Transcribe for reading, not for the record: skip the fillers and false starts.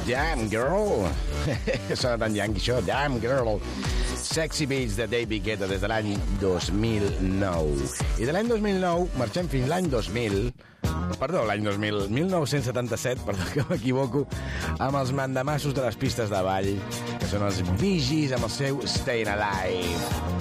Damn Girl. Sona tan yankee això, Damn Girl. Sexy Beats de David Guetta des de l'any 2009. I de l'any 2009 marxem fins l'any 2000. Perdó, l'any 2000, 1977, perdó que m'equivoco, amb els mandamassos de les pistes de ball, que són els Bee Gees amb el seu Stayin' Alive.